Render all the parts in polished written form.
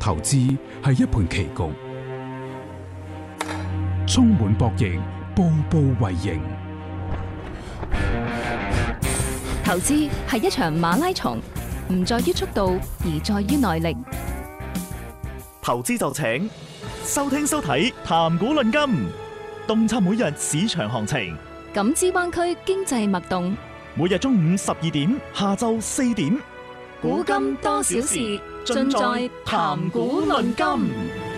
投資係一盤棋局，充滿博弈，步步為營。 投資係一場馬拉松，唔在於速度，而在於耐力。 投資就請收聽收睇談股論金，洞察每日市場行情， 感知灣區經濟脈動。 每日中午12點，下晝4點， 古今多少事，盡在談股論金。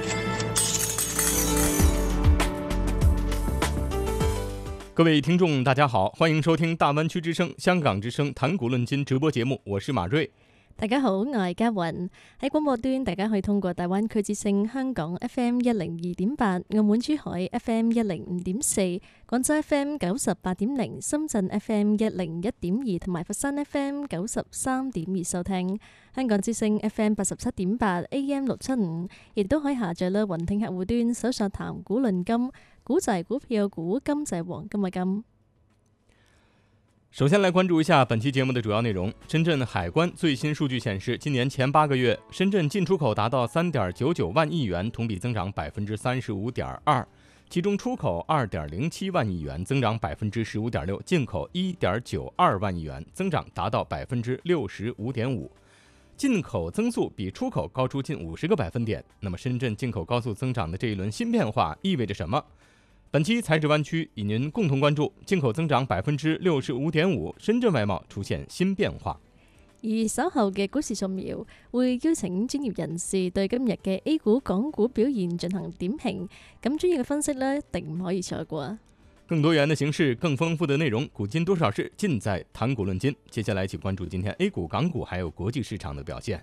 各位聽眾大家好，歡迎收聽大灣區之聲、香港之聲談股論金直播節目，我是馬瑞。 大家好，我係嘉雲。喺廣播端，大家可以通過大灣區之聲香港 FM 102.8、澳門珠海 FM 105.4、廣州 FM 98.0、深圳 FM 101.2同埋佛山 FM 93.2收聽。香港之聲 FM 87.8、AM 675，亦都可以下載啦。雲聽客戶端搜索談股論金，股就係股票股，金就係黃金嘅金。 首先來關注一下本期節目的主要內容。深圳海關最新數據顯示，今年前8個月，深圳進出口達到 3.99 萬億元，同比增長 35.2%， 其中出口 2.07 萬億元，增長 15.6%， 進口 1.92 萬億元，增長達到 65.5%。進口增速比出口高出近50個百分點。那麼深圳進口高速增長的這一輪新變化意味着什麼？本期財指灣區與您共同關注進口增長 65.5%， 深圳外貿出現新變化。 而稍後嘅股市掃描會邀請專業人士對今日嘅 A 股、港股表現進行點評，咁專業嘅分析呢，一定唔可以錯過。 更多元的形式，更豐富的內容，古今多少事，盡在談股論金。接下來一起關注今天 A 股、港股還有國際市場的表現。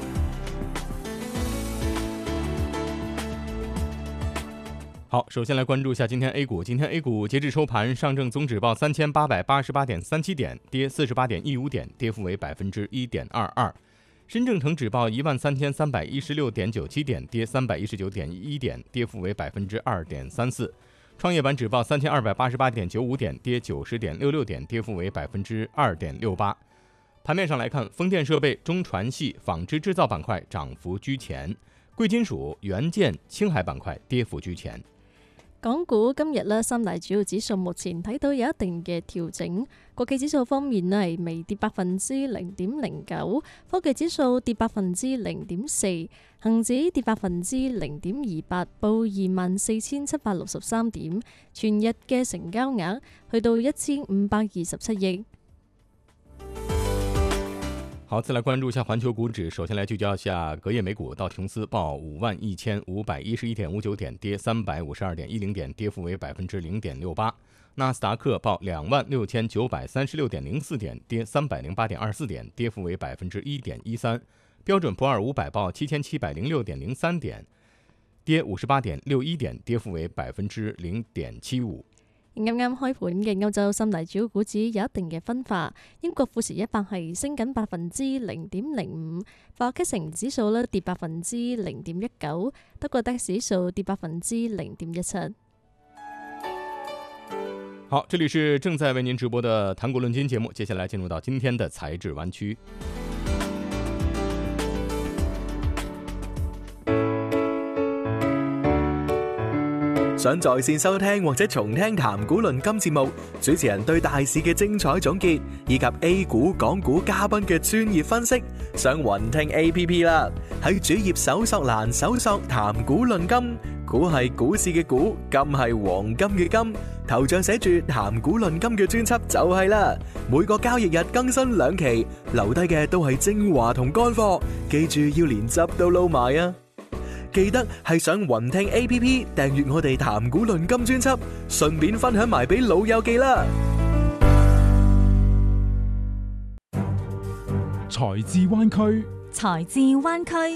好，首先來關注一下今天 A 股。今天 A 股截至收盤，上證總指報3888.37點，跌48.15點，跌幅為 1.22%。深證成指報13316.97點，跌319.11點，跌幅為 2.34%。創業板指報3288.95點，跌90.66點，跌幅為 2.68%。盤面上來看，風電設備、中船系、紡織製造板塊漲幅居前，貴金屬、元件、青海板塊跌幅居前。 港股今日呢，三大主要指數目前睇到有一定嘅調整。國企指數方面呢，係微跌 0.09%， 科技指數跌 0.4%， 恒指跌 0.28%， 報24,763點。全日嘅成交額去到1527億。 好，再來關注一下環球股指。首先來聚焦一下隔夜美股，道瓊斯報51,511.59點，跌352.10點，跌幅為 0.68%。納斯達克報26,936.04點，跌308.24點，跌幅為 1.13%。標準普爾500報7,706.03點，跌58.61點，跌幅為 0.75%。 啱啱開盤嘅歐洲三大主要股指有一定嘅分化，英國富時100係升緊 0.05%， 法國CAC指數咧跌 0.19%， 德國DAX指數跌 0.17%。 好，這裡是正在為您直播的談股論金節目，接下來進入到今天的財指灣區。 想在線收聽或者重聽談股論金節目，主持人對大市嘅精彩總結，以及 A 股、港股嘉賓嘅專業分析，上雲聽 APP 啦。喺主頁搜索欄搜索談股論金，股係股市嘅股，金係黃金嘅金，頭像寫住談股論金嘅專輯就係啦。每個交易日更新2期，留低嘅都係精華同乾貨，記住要連汁都撈埋啊！記得係上雲聽 APP 訂閱我哋談股論金專輯，順便分享埋俾老友記啦。 財智灣區， 財智灣區。